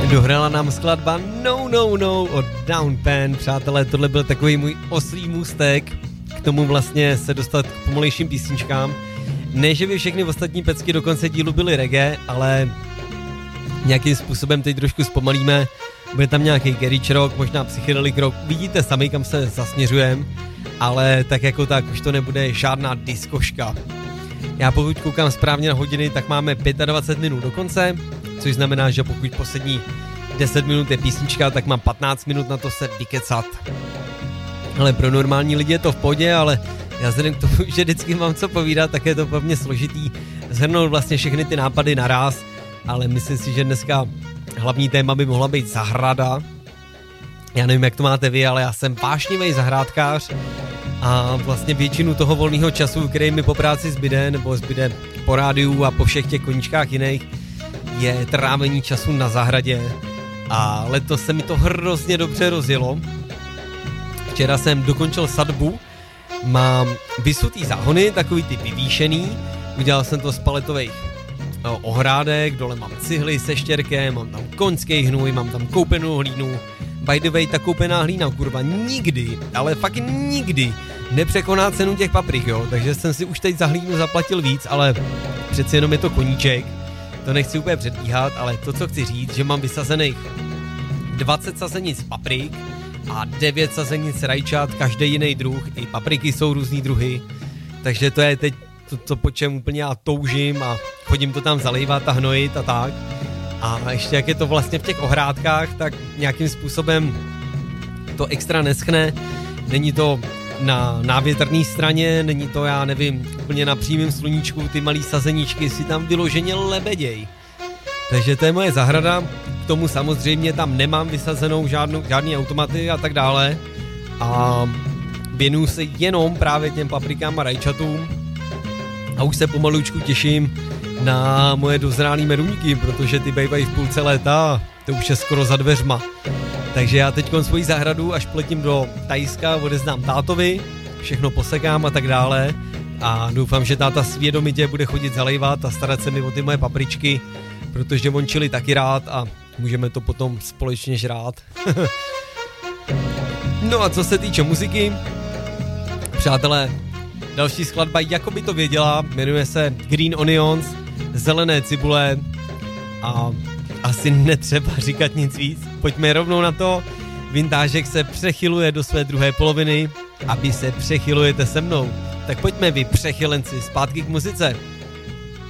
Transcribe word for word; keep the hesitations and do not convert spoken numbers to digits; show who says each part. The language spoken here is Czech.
Speaker 1: Dohrála nám skladba No No No od Downpan. Přátelé, tohle byl takový můj oslý můstek k tomu vlastně se dostat k pomalejším písničkám. Ne, že by všechny ostatní pecky do konce dílu byly reggae, ale nějakým způsobem teď trošku zpomalíme. Bude tam nějaký garage rock, možná psychedelic rock. Vidíte sami, kam se zasměřujeme, ale tak jako tak už to nebude žádná diskoška. Já pokud koukám správně na hodiny, tak máme dvacet pět minut do konce, což znamená, že pokud poslední deset minut je písnička, tak mám patnáct minut na to se vykecat. Ale pro normální lidi je to v pohodě, ale já vzhledem k tomu, že vždycky mám co povídat, tak je to pro mě složitý shrnout vlastně všechny ty nápady naraz, ale myslím si, že dneska hlavní téma by mohla být zahrada. Já nevím, jak to máte vy, ale já jsem vášnivý zahrádkář a vlastně většinu toho volného času, který mi po práci zbyde, nebo zbyde po rádiu a po všech těch koníčkách jiných, je trávení času na zahradě. A letos se mi to hrozně dobře rozjelo. Včera jsem dokončil sadbu, mám vysutý záhony, takový ty vyvýšený, udělal jsem to z paletových no, ohrádek, dole mám cihly se štěrkem, mám tam koňský hnůj, mám tam koupenou hlínu. By the way, ta koupená hlína, kurva, nikdy, ale fakt nikdy nepřekoná cenu těch paprik, jo, takže jsem si už teď za hlínu zaplatil víc, ale přeci jenom je to koníček, to nechci úplně předbíhat, ale to, co chci říct, že mám vysazených dvacet sazenic paprik a devět sazenic rajčat, každý jiný druh, i papriky jsou různý druhy, takže to je teď to, co po čem úplně já toužím a chodím to tam zalejvat a hnojit a tak. A ještě jak je to vlastně v těch ohrádkách, tak nějakým způsobem to extra neschne, není to na návětrné straně, není to, já nevím, úplně na přímém sluníčku, ty malý sazeničky si tam vyloženě lebeděj. Takže to je moje zahrada, k tomu samozřejmě tam nemám vysazenou žádnou, žádný automaty a tak dále a věnuju se jenom právě těm paprikám a rajčatům a už se pomalučku těším na moje dozrálý meruňky, protože ty bejvají v půlce léta, to už je skoro za dveřma. Takže já teď svoji zahradu, až pletím do Tajska, odeznám tátovi, všechno posekám a tak dále a doufám, že táta svědomitě bude chodit zalejvat a starat se mi o ty moje papričky, protože on čili taky rád a můžeme to potom společně žrát. No a co se týče muziky, přátelé, další skladba, jako by to věděla, jmenuje se Green Onions, zelené cibule a asi netřeba říkat nic víc. Pojďme rovnou na to. Vintážek se přechyluje do své druhé poloviny a vy se přechylujete se mnou. Tak pojďme vy přechylenci zpátky k muzice.